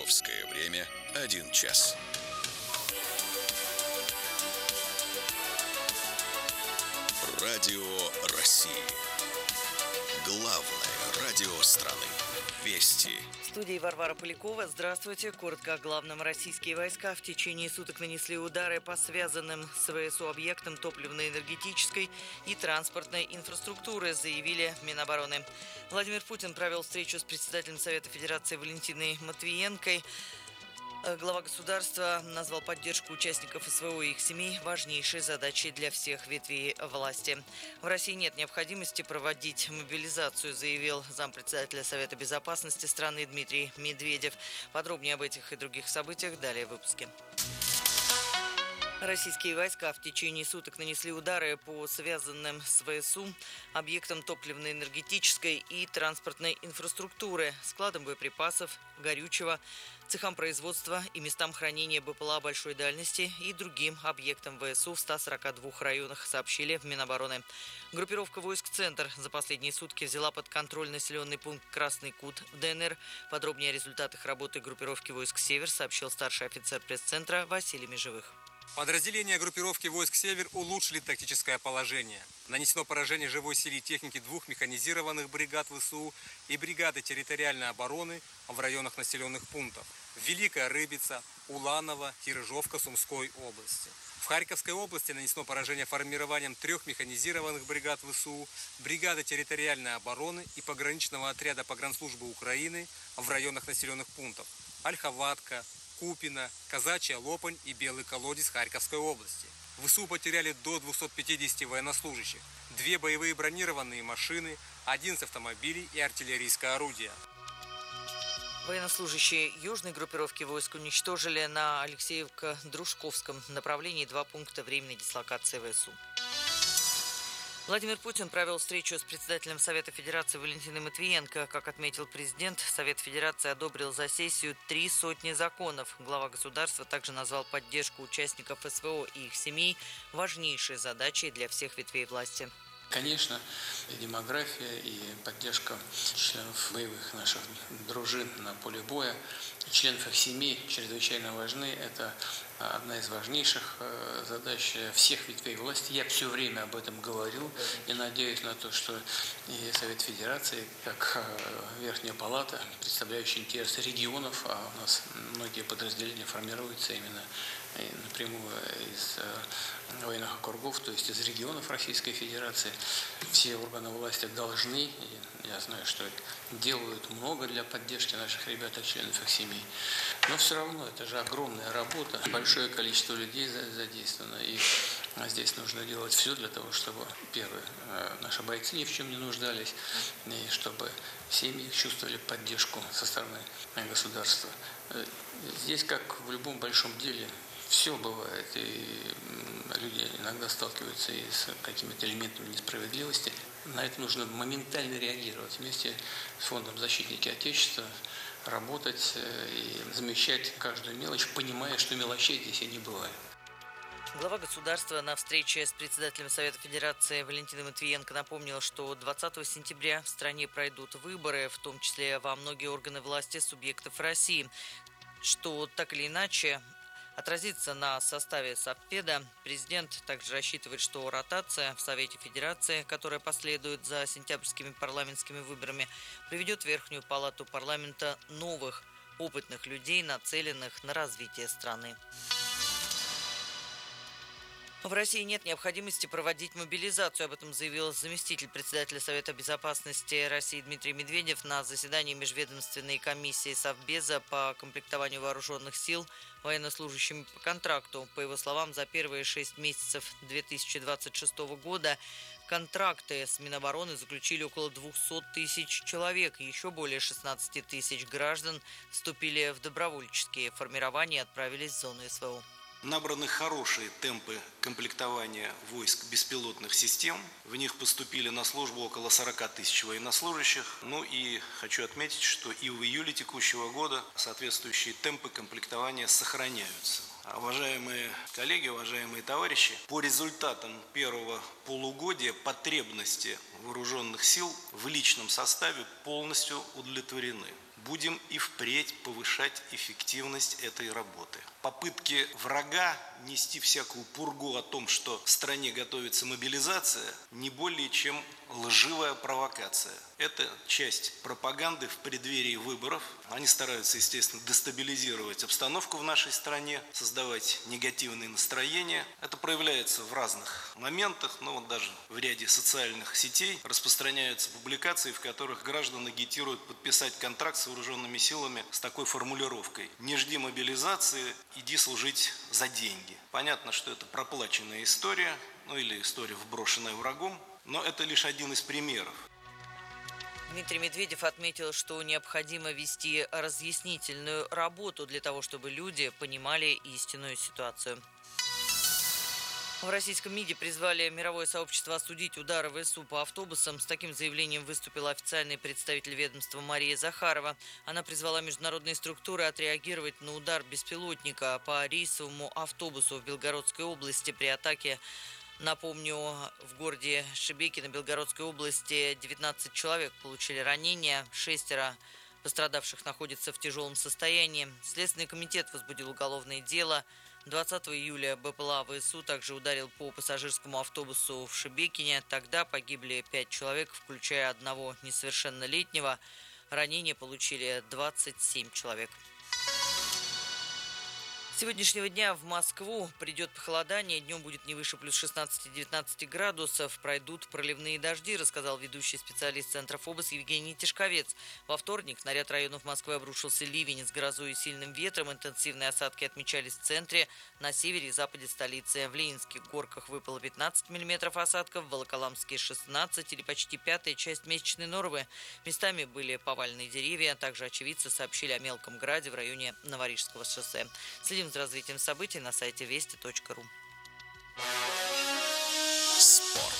Московское время 1 час. Радио России. Главное радио страны. Вести. В студии Варвара Полякова. Здравствуйте. Коротко о главном. Российские войска в течение суток нанесли удары по связанным с ВСУ объектам топливно-энергетической и транспортной инфраструктуры, заявили в Минобороны. Владимир Путин провел встречу с председателем Совета Федерации Валентиной Матвиенкой. Глава государства назвал поддержку участников СВО и их семей важнейшей задачей для всех ветвей власти. В России нет необходимости проводить мобилизацию, заявил зампредседателя Совета безопасности страны Дмитрий Медведев. Подробнее об этих и других событиях далее в выпуске. Российские войска в течение суток нанесли удары по связанным с ВСУ объектам топливно-энергетической и транспортной инфраструктуры, складам боеприпасов, горючего, цехам производства и местам хранения БПЛА большой дальности и другим объектам ВСУ в 142 районах, сообщили в Минобороны. Группировка войск «Центр» за последние сутки взяла под контроль населенный пункт Красный Кут в ДНР. Подробнее о результатах работы группировки войск «Север» сообщил старший офицер пресс-центра Василий Межевых. Подразделения группировки войск «Север» улучшили тактическое положение. Нанесено поражение живой силе техники 2 механизированных бригад ВСУ и бригады территориальной обороны в районах населенных пунктов Великая Рыбица, Уланово, Киржовка Сумской области. В Харьковской области нанесено поражение формированием 3 механизированных бригад ВСУ, бригады территориальной обороны и пограничного отряда погранслужбы Украины в районах населенных пунктов Ольховатка, Купино, Казачья Лопань и Белый Колодец Харьковской области. ВСУ потеряли до 250 военнослужащих, 2 боевые бронированные машины, 11 автомобилей и артиллерийское орудие. Военнослужащие южной группировки войск уничтожили на Алексеевко-Дружковском направлении 2 пункта временной дислокации ВСУ. Владимир Путин провел встречу с председателем Совета Федерации Валентиной Матвиенко. Как отметил президент, Совет Федерации одобрил за сессию 300 законов. Глава государства также назвал поддержку участников СВО и их семей важнейшей задачей для всех ветвей власти. Конечно, и демография, и поддержка членов боевых наших дружин на поле боя, членов их семей чрезвычайно важны. Это одна из важнейших задач всех ветвей власти. Я все время об этом говорил и надеюсь на то, что и Совет Федерации, как Верхняя Палата, представляющая интересы регионов, а у нас многие подразделения формируются именно напрямую из военных округов, то есть из регионов Российской Федерации. Все органы власти должны, я знаю, что делают много для поддержки наших ребят и членов их семей, но все равно это же огромная работа, большое количество людей задействовано, и здесь нужно делать все для того, чтобы, первое, наши бойцы ни в чем не нуждались, и чтобы семьи чувствовали поддержку со стороны государства. Здесь, как в любом большом деле, все бывает, и люди иногда сталкиваются и с какими-то элементами несправедливости. На это нужно моментально реагировать. Вместе с фондом «Защитники Отечества» работать и замечать каждую мелочь, понимая, что мелочей здесь и не бывает. Глава государства на встрече с председателем Совета Федерации Валентиной Матвиенко напомнил, что 20 сентября в стране пройдут выборы, в том числе во многие органы власти субъектов России, что так или иначе отразится на составе Совпеда. Президент также рассчитывает, что ротация в Совете Федерации, которая последует за сентябрьскими парламентскими выборами, приведет в Верхнюю Палату парламента новых, опытных людей, нацеленных на развитие страны. В России нет необходимости проводить мобилизацию. Об этом заявил заместитель председателя Совета безопасности России Дмитрий Медведев на заседании Межведомственной комиссии Совбеза по комплектованию вооруженных сил военнослужащими по контракту. По его словам, за первые 6 месяцев 2026 года контракты с Минобороны заключили около 200 тысяч человек. Еще более 16 тысяч граждан вступили в добровольческие формирования и отправились в зону СВО. Набраны хорошие темпы комплектования войск беспилотных систем. В них поступили на службу около 40 тысяч военнослужащих. Ну и хочу отметить, что и в июле текущего года соответствующие темпы комплектования сохраняются. Уважаемые коллеги, уважаемые товарищи, по результатам первого полугодия потребности вооруженных сил в личном составе полностью удовлетворены. будем и впредь повышать эффективность этой работы. Попытки врага нести всякую пургу о том, что в стране готовится мобилизация, не более чем лживая провокация. Это часть пропаганды в преддверии выборов. Они стараются, естественно, дестабилизировать обстановку в нашей стране, создавать негативные настроения. Это проявляется в разных моментах, но вот даже в ряде социальных сетей распространяются публикации, в которых граждан агитируют подписать контракт с вооруженными силами с такой формулировкой: «Не жди мобилизации, иди служить за деньги». Понятно, что это проплаченная история, или история, вброшенная врагом, но это лишь один из примеров. Дмитрий Медведев отметил, что необходимо вести разъяснительную работу для того, чтобы люди понимали истинную ситуацию. В российском МИДе призвали мировое сообщество осудить удары ВСУ по автобусам. С таким заявлением выступила официальный представитель ведомства Мария Захарова. Она призвала международные структуры отреагировать на удар беспилотника по рейсовому автобусу в Белгородской области при атаке. Напомню, в городе Шебекино Белгородской области 19 человек получили ранения, 6 пострадавших находятся в тяжелом состоянии. Следственный комитет возбудил уголовное дело. 20 июля БПЛА ВСУ также ударил по пассажирскому автобусу в Шебекине. Тогда погибли 5 человек, включая одного несовершеннолетнего. Ранения получили 27 человек. С сегодняшнего дня в Москву придет похолодание. Днем будет не выше плюс 16-19 градусов. Пройдут проливные дожди, рассказал ведущий специалист Центра ФОБОС Евгений Тишковец. Во вторник на ряд районов Москвы обрушился ливень с грозой и сильным ветром. Интенсивные осадки отмечались в центре, на севере и западе столицы. В Ленинских горках выпало 15 мм осадков, в Волоколамске 16 или почти пятая часть месячной нормы. Местами были поваленные деревья. Также очевидцы сообщили о мелком граде в районе Новорижского шоссе. Следим за развитием событий на сайте вести.ру. Спорт.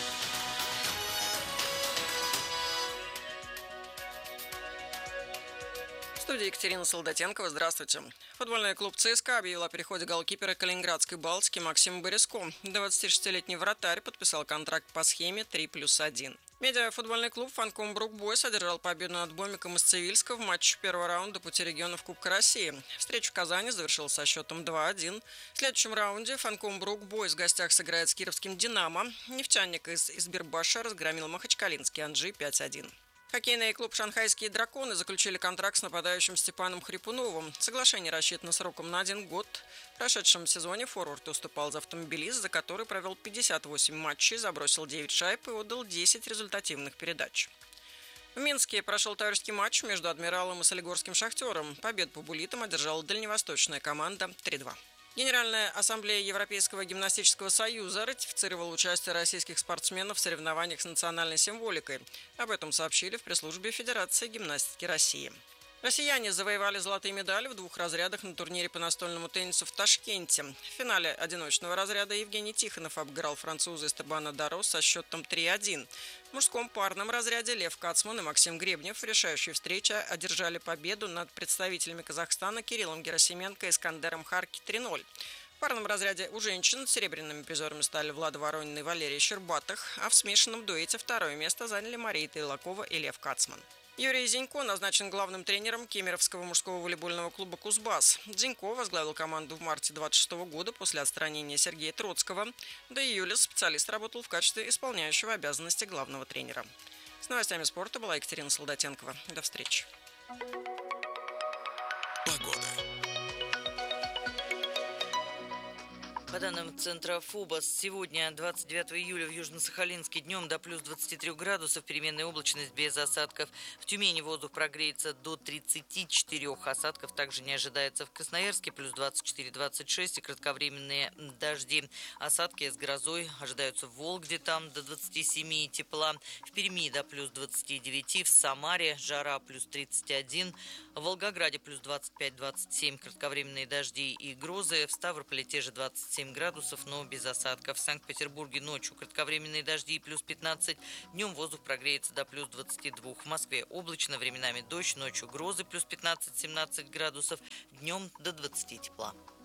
В студии Екатерина Солдатенкова. Здравствуйте. Футбольный клуб ЦСКА объявил о переходе голкипера Калининградской Балтики Максима Бориско. 26-летний вратарь подписал контракт по схеме 3+1. Медиафутбольный клуб «Фанком Брукбойс» одержал победу над Бомиком из Цивильска в матче первого раунда пути регионов Кубка России. Встреча в Казани завершилась со счетом 2-1. В следующем раунде «Фанком Брукбойс» в гостях сыграет с кировским «Динамо». Нефтяник из Избирбаша разгромил махачкалинский «Анжи» 5-1. Хоккейный клуб «Шанхайские драконы» заключили контракт с нападающим Степаном Хрипуновым. Соглашение рассчитано сроком на 1 год. В прошедшем сезоне форвард уступал за «Автомобилист», за который провел 58 матчей, забросил 9 шайб и отдал 10 результативных передач. В Минске прошел товарищеский матч между «Адмиралом» и солигорским «Шахтером». Победу по буллитам одержала дальневосточная команда 3-2. Генеральная ассамблея Европейского гимнастического союза ратифицировала участие российских спортсменов в соревнованиях с национальной символикой. Об этом сообщили в пресс-службе Федерации гимнастики России. Россияне завоевали золотые медали в 2 разрядах на турнире по настольному теннису в Ташкенте. В финале одиночного разряда Евгений Тихонов обыграл француза Эстебана Даро со счетом 3-1. В мужском парном разряде Лев Кацман и Максим Гребнев в решающей встрече одержали победу над представителями Казахстана Кириллом Герасименко и Искандером Харки 3-0. В парном разряде у женщин серебряными призерами стали Влада Воронина и Валерия Щербатых, а в смешанном дуэте второе место заняли Мария Тайлакова и Лев Кацман. Юрий Зинько назначен главным тренером Кемеровского мужского волейбольного клуба «Кузбасс». Зинько возглавил команду в марте 26 года после отстранения Сергея Троцкого. До июля специалист работал в качестве исполняющего обязанности главного тренера. С новостями спорта была Екатерина Солдатенкова. До встречи. Погода. По данным Центра ФОБОС, сегодня, 29 июля, в Южно-Сахалинске днем до плюс 23 градусов, переменная облачность без осадков. В Тюмени воздух прогреется до 34, осадков также не ожидается. В Красноярске плюс 24-26 и кратковременные дожди. Осадки с грозой ожидаются в Вологде, там до 27 тепла. В Перми до плюс 29, в Самаре жара плюс 31, в Волгограде плюс 25-27, кратковременные дожди и грозы. В Ставрополе те же 27 градусов, но без осадков. В Санкт-Петербурге ночью кратковременные дожди и плюс 15. Днем воздух прогреется до плюс 22. В Москве облачно, временами дождь, ночью грозы плюс 15-17 градусов. Днем до 20 тепла.